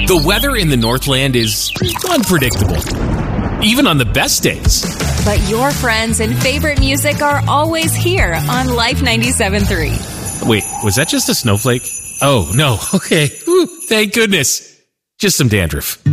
The weather in the Northland is unpredictable, even on the best days. But your friends and favorite music are always here on Life 97.3. Wait, was that just a snowflake? Oh, no. Okay. Whew, thank goodness. Just some dandruff.